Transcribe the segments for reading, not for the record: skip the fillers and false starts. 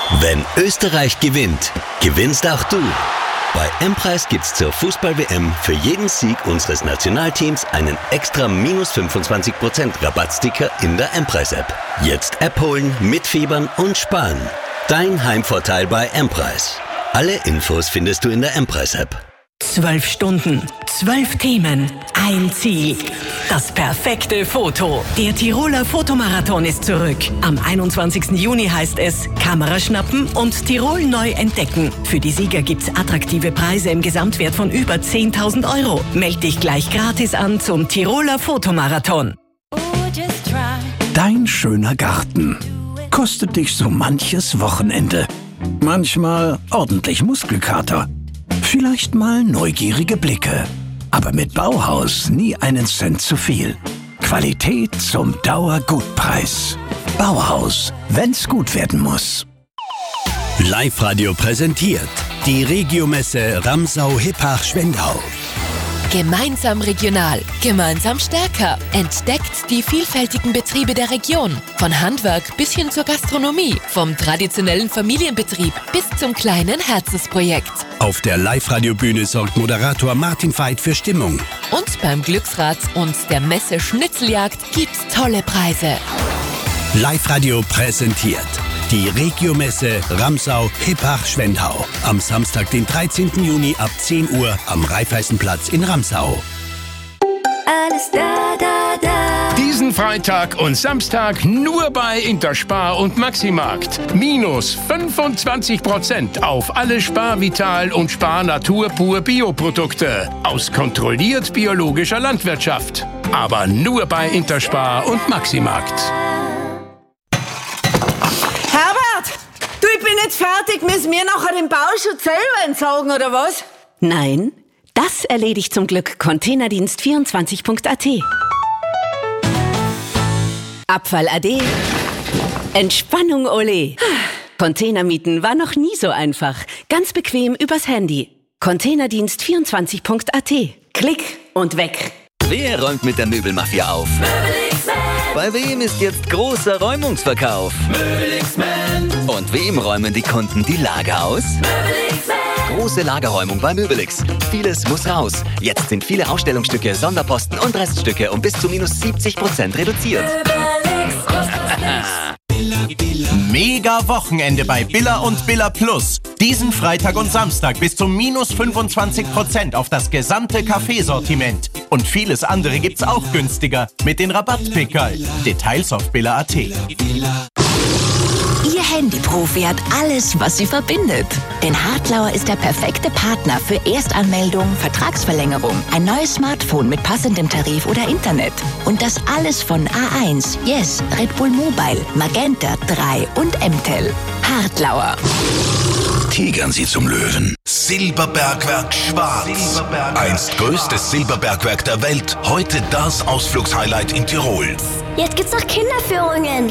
Wenn Österreich gewinnt, gewinnst auch du. Bei M-Preis gibt's zur Fußball-WM für jeden Sieg unseres Nationalteams einen extra minus 25% Rabattsticker in der M-Preis-App. Jetzt App holen, mitfiebern und sparen. Dein Heimvorteil bei M-Preis. Alle Infos findest du in der M-Preis-App. 12 Stunden, 12 Themen, ein Ziel. Das perfekte Foto. Der Tiroler Fotomarathon ist zurück. Am 21. Juni heißt es Kamera schnappen und Tirol neu entdecken. Für die Sieger gibt's attraktive Preise im Gesamtwert von über 10.000 €. Meld dich gleich gratis an zum Tiroler Fotomarathon. Dein schöner Garten kostet dich so manches Wochenende. Manchmal ordentlich Muskelkater. Vielleicht mal neugierige Blicke. Aber mit Bauhaus nie einen Cent zu viel. Qualität zum Dauergutpreis. Bauhaus, wenn's gut werden muss. Live-Radio präsentiert die Regiomesse Ramsau-Hippach-Schwendau. Gemeinsam regional, gemeinsam stärker. Entdeckt die vielfältigen Betriebe der Region. Von Handwerk bis hin zur Gastronomie. Vom traditionellen Familienbetrieb bis zum kleinen Herzensprojekt. Auf der Live-Radio-Bühne sorgt Moderator Martin Veit für Stimmung. Und beim Glücksrad und der Messe Schnitzeljagd gibt's tolle Preise. Live-Radio präsentiert die Regiomesse Ramsau-Hippach-Schwendau. Am Samstag, den 13. Juni ab 10 Uhr am Raiffeisenplatz in Ramsau. Alles da. Diesen Freitag und Samstag nur bei Interspar und Maximarkt. Minus 25% auf alle Spar Vital und Spar Natur pur Bioprodukte. Aus kontrolliert biologischer Landwirtschaft. Aber nur bei Interspar und Maximarkt. Ich bin nicht fertig, müssen wir nachher den Bauschutz selber entsorgen, oder was? Nein, das erledigt zum Glück Containerdienst24.at. Abfall ade. Entspannung ole. Containermieten war noch nie so einfach. Ganz bequem übers Handy. Containerdienst24.at. Klick und weg. Wer räumt mit der Möbelmafia auf? Bei wem ist jetzt großer Räumungsverkauf? Und wem räumen die Kunden die Lager aus? Große Lagerräumung bei Möbelix. Vieles muss raus. Jetzt sind viele Ausstellungsstücke, Sonderposten und Reststücke um bis zu minus 70% reduziert. Mega Wochenende bei Billa und Billa Plus. Diesen Freitag und Samstag bis zu minus 25% auf das gesamte Kaffeesortiment. Und vieles andere gibt's auch günstiger mit den Rabattpickerl. Details auf billa.at. Ihr Handyprofi hat alles, was sie verbindet. Denn Hartlauer ist der perfekte Partner für Erstanmeldung, Vertragsverlängerung, ein neues Smartphone mit passendem Tarif oder Internet. Und das alles von A1, Yes, Red Bull Mobile, Magenta 3 und MTEL. Hartlauer. Tigern Sie zum Löwen. Silberbergwerk Schwarz. Einst größtes Silberbergwerk der Welt. Heute das Ausflugshighlight in Tirol. Jetzt gibt's noch Kinderführungen.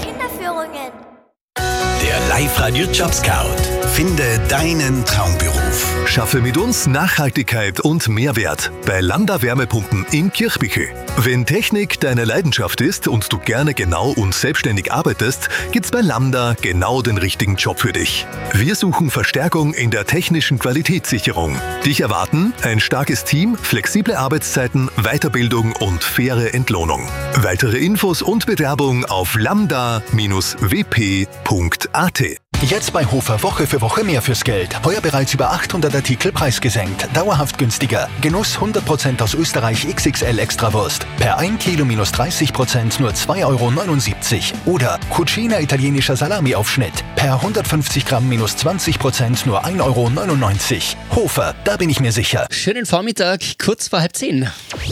Der Live-Radio Job Scout. Finde deinen Traumberuf. Schaffe mit uns Nachhaltigkeit und Mehrwert bei Landa Wärmepumpen in Kirchbichel. Wenn Technik deine Leidenschaft ist und du gerne genau und selbstständig arbeitest, gibt's bei Landa genau den richtigen Job für dich. Wir suchen Verstärkung in der technischen Qualitätssicherung. Dich erwarten ein starkes Team, flexible Arbeitszeiten, Weiterbildung und faire Entlohnung. Weitere Infos und Bewerbung auf lambda-wp.at. Jetzt bei Hofer Woche für Woche mehr fürs Geld. Heuer bereits über 800 Artikel preisgesenkt. Dauerhaft günstiger. Genuss 100% aus Österreich XXL Extrawurst. Per 1 Kilo minus 30% nur 2,79 €. Oder Cucina italienischer Salami-Aufschnitt. Per 150 Gramm minus 20% nur 1,99 €. Hofer, da bin ich mir sicher. Schönen Vormittag, kurz vor 9:30.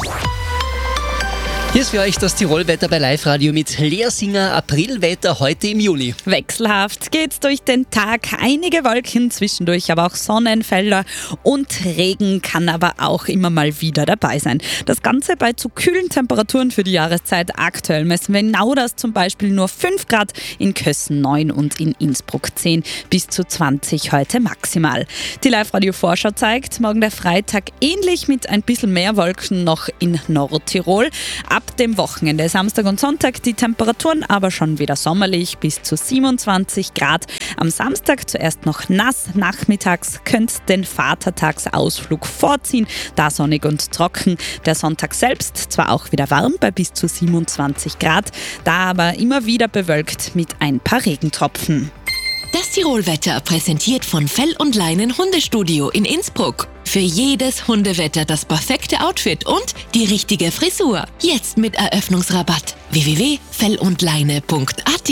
Hier ist für euch das Tirolwetter bei Live-Radio mit Leersinger Aprilwetter heute im Juli. Wechselhaft geht's durch den Tag. Einige Wolken, zwischendurch aber auch Sonnenfelder und Regen kann aber auch immer mal wieder dabei sein. Das Ganze bei zu kühlen Temperaturen für die Jahreszeit. Aktuell messen wir in Nauders zum Beispiel nur 5 Grad, in Kössen 9 und in Innsbruck 10 bis zu 20 heute maximal. Die Live-Radio-Vorschau zeigt, morgen der Freitag ähnlich mit ein bisschen mehr Wolken noch in Nordtirol. Ab Ab dem Wochenende, Samstag und Sonntag, die Temperaturen aber schon wieder sommerlich bis zu 27 Grad. Am Samstag zuerst noch nass, nachmittags könnt den Vatertagsausflug vorziehen, da sonnig und trocken. Der Sonntag selbst zwar auch wieder warm bei bis zu 27 Grad, da aber immer wieder bewölkt mit ein paar Regentropfen. Das Tirolwetter präsentiert von Fell und Leinen Hundestudio in Innsbruck. Für jedes Hundewetter das perfekte Outfit und die richtige Frisur. Jetzt mit Eröffnungsrabatt. www.fellundleine.at.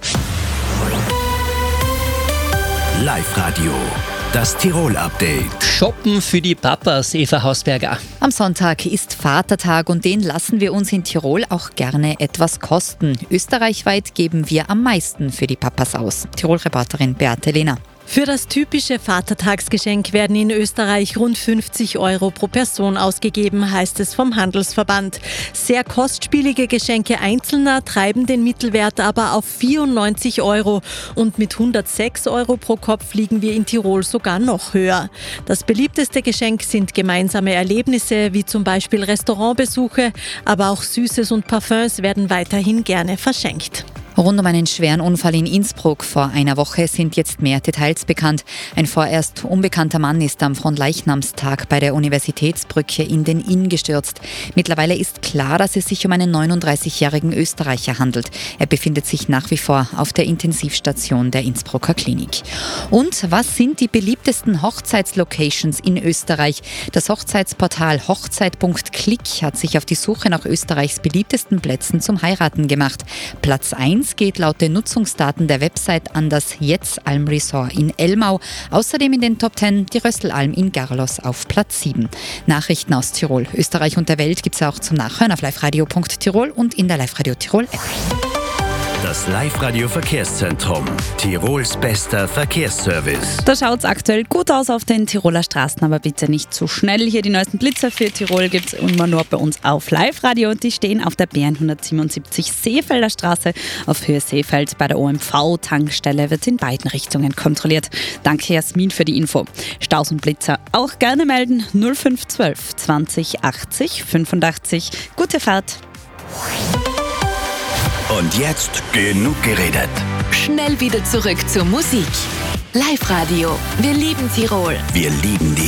Live-Radio, das Tirol-Update. Shoppen für die Papas, Eva Hausberger. Am Sonntag ist Vatertag und den lassen wir uns in Tirol auch gerne etwas kosten. Österreichweit geben wir am meisten für die Papas aus. Tirol-Reporterin Beate Lehner. Für das typische Vatertagsgeschenk werden in Österreich rund 50 € pro Person ausgegeben, heißt es vom Handelsverband. Sehr kostspielige Geschenke Einzelner treiben den Mittelwert aber auf 94 € und mit 106 € pro Kopf liegen wir in Tirol sogar noch höher. Das beliebteste Geschenk sind gemeinsame Erlebnisse, wie zum Beispiel Restaurantbesuche, aber auch Süßes und Parfums werden weiterhin gerne verschenkt. Rund um einen schweren Unfall in Innsbruck vor einer Woche sind jetzt mehr Details bekannt. Ein vorerst unbekannter Mann ist am Fronleichnamstag bei der Universitätsbrücke in den Inn gestürzt. Mittlerweile ist klar, dass es sich um einen 39-jährigen Österreicher handelt. Er befindet sich nach wie vor auf der Intensivstation der Innsbrucker Klinik. Und was sind die beliebtesten Hochzeitslocations in Österreich? Das Hochzeitsportal hochzeit.click hat sich auf die Suche nach Österreichs beliebtesten Plätzen zum Heiraten gemacht. Platz 1 geht laut den Nutzungsdaten der Website an das Jetzalm Resort in Elmau. Außerdem in den Top 10 die Rösselalm in Garlos auf Platz 7. Nachrichten aus Tirol, Österreich und der Welt gibt es auch zum Nachhören auf liveradio.tirol und in der Live-Radio Tirol App. Das Live-Radio-Verkehrszentrum. Tirols bester Verkehrsservice. Da schaut es aktuell gut aus auf den Tiroler Straßen, aber bitte nicht zu schnell. Hier die neuesten Blitzer für Tirol gibt es immer nur bei uns auf Live-Radio. Die stehen auf der BN 177 Seefelder Straße auf Höhe Seefeld. Bei der OMV-Tankstelle wird in beiden Richtungen kontrolliert. Danke Jasmin für die Info. Staus und Blitzer auch gerne melden. 0512 20 80 85. Gute Fahrt. Und jetzt genug geredet. Schnell wieder zurück zur Musik. Live-Radio. Wir lieben Tirol. Wir lieben die